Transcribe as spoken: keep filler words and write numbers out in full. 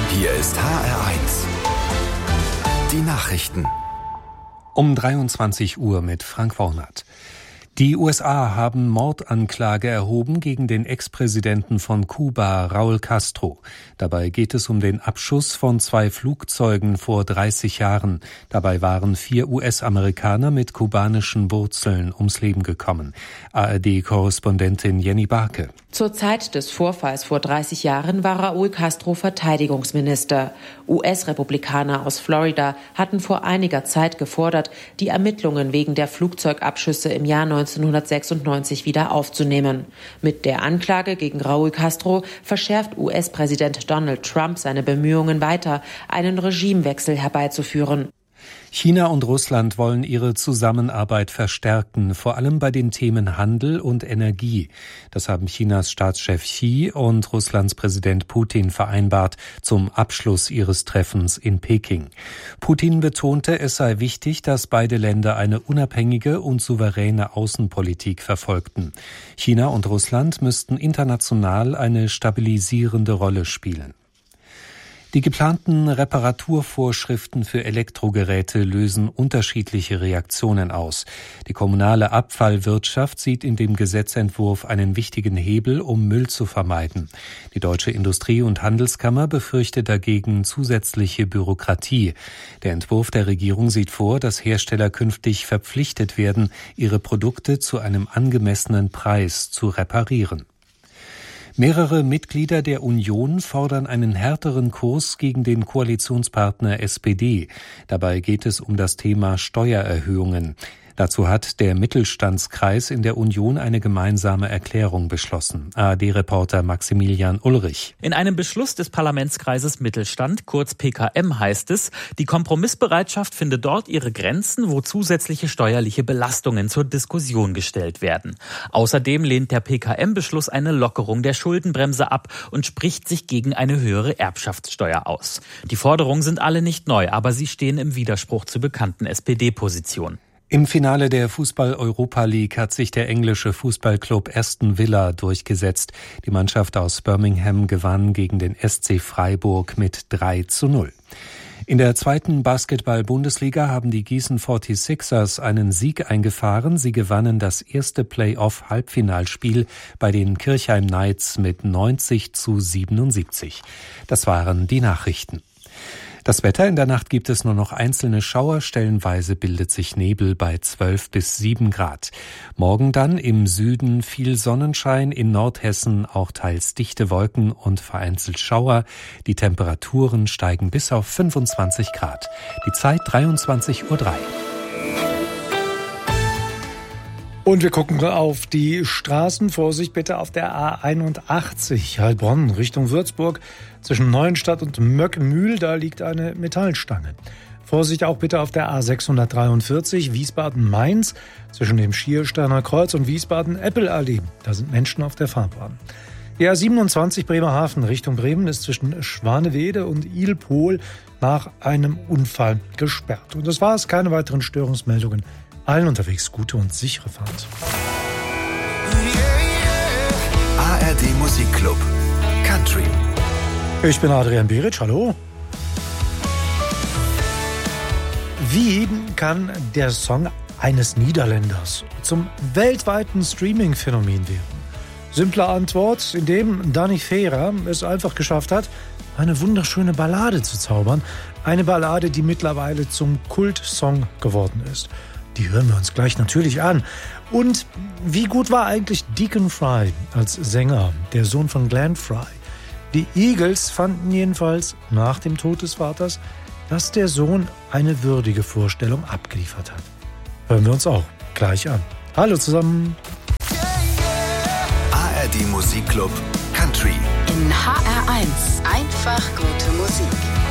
Hier ist H R eins. Die Nachrichten. Um dreiundzwanzig Uhr mit Frank Wornert. Die U S A haben Mordanklage erhoben gegen den Ex-Präsidenten von Kuba, Raúl Castro. Dabei geht es um den Abschuss von zwei Flugzeugen vor dreißig Jahren. Dabei waren vier U S-Amerikaner mit kubanischen Wurzeln ums Leben gekommen. A R D-Korrespondentin Jenny Barke. Zur Zeit des Vorfalls vor dreißig Jahren war Raúl Castro Verteidigungsminister. U S-Republikaner aus Florida hatten vor einiger Zeit gefordert, die Ermittlungen wegen der Flugzeugabschüsse im Jahr neunzehnhundertsechsundneunzig wieder aufzunehmen. Mit der Anklage gegen Raúl Castro verschärft U S-Präsident Donald Trump seine Bemühungen weiter, einen Regimewechsel herbeizuführen. China und Russland wollen ihre Zusammenarbeit verstärken, vor allem bei den Themen Handel und Energie. Das haben Chinas Staatschef Xi und Russlands Präsident Putin vereinbart zum Abschluss ihres Treffens in Peking. Putin betonte, es sei wichtig, dass beide Länder eine unabhängige und souveräne Außenpolitik verfolgten. China und Russland müssten international eine stabilisierende Rolle spielen. Die geplanten Reparaturvorschriften für Elektrogeräte lösen unterschiedliche Reaktionen aus. Die kommunale Abfallwirtschaft sieht in dem Gesetzentwurf einen wichtigen Hebel, um Müll zu vermeiden. Die Deutsche Industrie- und Handelskammer befürchtet dagegen zusätzliche Bürokratie. Der Entwurf der Regierung sieht vor, dass Hersteller künftig verpflichtet werden, ihre Produkte zu einem angemessenen Preis zu reparieren. Mehrere Mitglieder der Union fordern einen härteren Kurs gegen den Koalitionspartner S P D. Dabei geht es um das Thema Steuererhöhungen. Dazu hat der Mittelstandskreis in der Union eine gemeinsame Erklärung beschlossen. A R D-Reporter Maximilian Ulrich. In einem Beschluss des Parlamentskreises Mittelstand, kurz P K M, heißt es, die Kompromissbereitschaft finde dort ihre Grenzen, wo zusätzliche steuerliche Belastungen zur Diskussion gestellt werden. Außerdem lehnt der P K M-Beschluss eine Lockerung der Schuldenbremse ab und spricht sich gegen eine höhere Erbschaftssteuer aus. Die Forderungen sind alle nicht neu, aber sie stehen im Widerspruch zur bekannten S P D-Position. Im Finale der Fußball-Europa League hat sich der englische Fußballclub Aston Villa durchgesetzt. Die Mannschaft aus Birmingham gewann gegen den S C Freiburg mit drei zu null. In der zweiten Basketball-Bundesliga haben die Gießen Forty-Sixers einen Sieg eingefahren. Sie gewannen das erste Playoff-Halbfinalspiel bei den Kirchheim Knights mit neunzig zu siebenundsiebzig. Das waren die Nachrichten. Das Wetter: in der Nacht gibt es nur noch einzelne Schauer, stellenweise bildet sich Nebel bei zwölf bis sieben Grad. Morgen dann im Süden viel Sonnenschein, in Nordhessen auch teils dichte Wolken und vereinzelt Schauer. Die Temperaturen steigen bis auf fünfundzwanzig Grad. Die Zeit dreiundzwanzig Uhr drei. Und wir gucken auf die Straßen. Vorsicht bitte auf der A einundachtzig Heilbronn Richtung Würzburg. Zwischen Neuenstadt und Möckmühl, da liegt eine Metallstange. Vorsicht auch bitte auf der A sechshundertdreiundvierzig Wiesbaden-Mainz. Zwischen dem Schiersteiner Kreuz und Wiesbaden-Eppelallee. Da sind Menschen auf der Fahrbahn. Die A siebenundzwanzig Bremerhaven Richtung Bremen ist zwischen Schwanewede und Ilpol nach einem Unfall gesperrt. Und das war's, keine weiteren Störungsmeldungen. Allen unterwegs gute und sichere Fahrt. A R D Musikclub Country. Ich bin Adrian Beric, hallo. Wie kann der Song eines Niederländers zum weltweiten Streaming-Phänomen werden? Simple Antwort, indem Danny Vera es einfach geschafft hat, eine wunderschöne Ballade zu zaubern. Eine Ballade, die mittlerweile zum Kultsong geworden ist. Die hören wir uns gleich natürlich an. Und wie gut war eigentlich Deacon Fry als Sänger, der Sohn von Glenn Fry? Die Eagles fanden jedenfalls nach dem Tod des Vaters, dass der Sohn eine würdige Vorstellung abgeliefert hat. Hören wir uns auch gleich an. Hallo zusammen. A R D Musikclub Country. In H R eins. Einfach gute Musik.